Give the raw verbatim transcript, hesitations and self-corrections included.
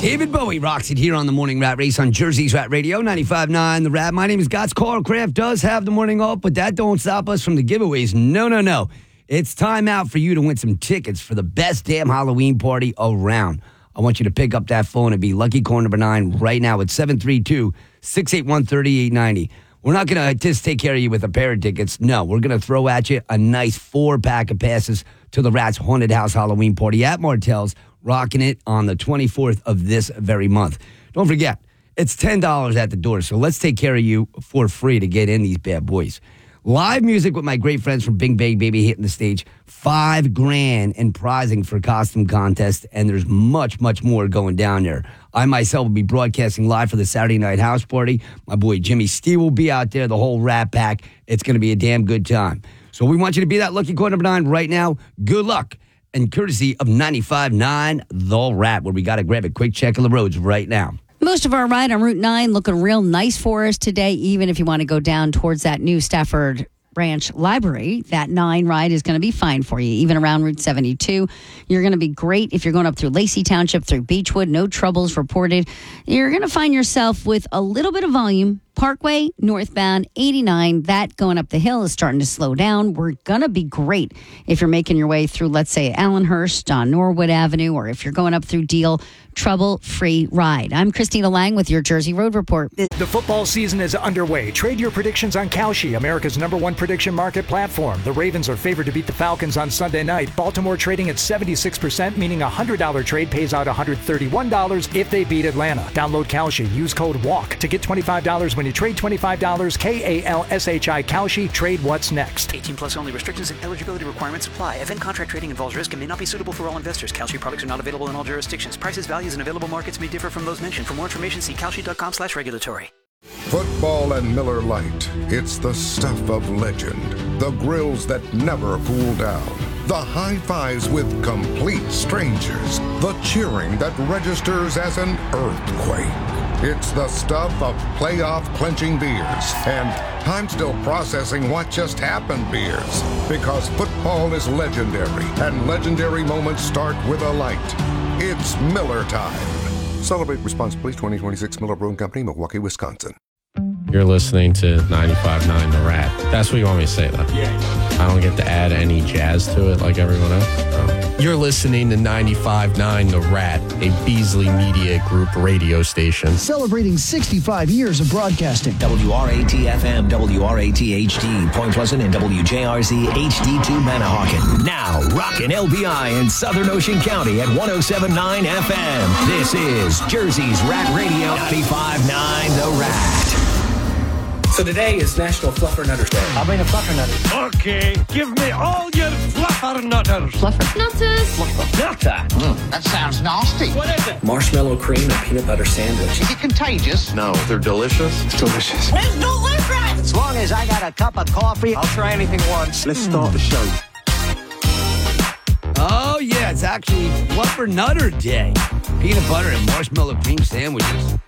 David Bowie rocks it here on the Morning Rat Race on Jersey's Rat Radio, ninety-five point nine The Rat. My name is Gots. Carl Kraft does have the morning off, but that don't stop us from the giveaways. No, no, no. It's time out for you to win some tickets for the best damn Halloween party around. I want you to pick up that phone and be lucky caller number nine right now at seven three two, six eight one, three eight nine zero. We're not going to just take care of you with a pair of tickets. No, we're going to throw at you a nice four-pack of passes to the Rat's Haunted House Halloween party at Martell's, rocking it on the twenty-fourth of this very month. Don't forget, it's ten dollars at the door, so let's take care of you for free to get in these bad boys. Live music with my great friends from Bing Bang Baby hitting the stage. Five grand in prizing for costume contest, and there's much, much more going down there. I myself will be broadcasting live for the Saturday night house party. My boy Jimmy Steve will be out there, the whole Rat Pack. It's going to be a damn good time. So we want you to be that lucky caller number nine right now. Good luck. And courtesy of ninety-five point nine The Rat, where we got to grab a quick check of the roads right now. Most of our ride on Route nine looking real nice for us today, even if you want to go down towards that new Stafford Branch Library. That nine ride is going to be fine for you. Even around Route seventy-two, you're going to be great. If you're going up through Lacey Township, through Beechwood, no troubles reported. You're going to find yourself with a little bit of volume. Parkway, northbound, eighty-nine, that going up the hill is starting to slow down. We're going to be great if you're making your way through, let's say, Allenhurst on Norwood Avenue, or if you're going up through Deal, trouble-free ride. I'm Christina Lang with your Jersey Road Report. The football season is underway. Trade your predictions on Kalshi, America's number one prediction market platform. The Ravens are favored to beat the Falcons on Sunday night. Baltimore trading at seventy-six percent, meaning a one hundred dollars trade pays out one hundred thirty-one dollars if they beat Atlanta. Download Kalshi. Use code WALK to get twenty-five dollars when you trade twenty-five dollars. K A L S H I Kalshi. Trade what's next. eighteen plus only. Restrictions and eligibility requirements apply. Event contract trading involves risk and may not be suitable for all investors. Kalshi products are not available in all jurisdictions. Prices, values, and available markets may differ from those mentioned. For more information, see kalshi.com slash regulatory. Football and Miller Lite. It's the stuff of legend. The grills that never cool down. The high fives with complete strangers. The cheering that registers as an earthquake. It's the stuff of playoff clinching beers. And I'm still processing what just happened beers. Because football is legendary. And legendary moments start with a light. It's Miller time. Celebrate responsibly. twenty twenty-six Miller Brewing Company, Milwaukee, Wisconsin. You're listening to ninety-five point nine The Rat. That's what you want me to say, though? Yeah. I don't get to add any jazz to it like everyone else? Oh. You're listening to ninety-five point nine The Rat, a Beasley Media Group radio station. Celebrating sixty-five years of broadcasting. W R A T F M, W R A T H D, Point Pleasant, and W J R Z H D two Manahawkin. Now, rockin' L B I in Southern Ocean County at one oh seven point nine F M. This is Jersey's Rat Radio, ninety-five point nine The Rat. So today is National Fluffer Nutter Day. I'll bring a fluffer nutter. Okay, give me all your fluffer nutters. Fluffer. Nutters. Fluffer. Nutter. Mm, that sounds nasty. What is it? Marshmallow cream and peanut butter sandwich. Is it contagious? No, they're delicious. It's delicious. There's no difference. As long as I got a cup of coffee, I'll try anything once. Let's start the show. Oh, yeah, it's actually Fluffer Nutter Day. Peanut butter and marshmallow cream sandwiches.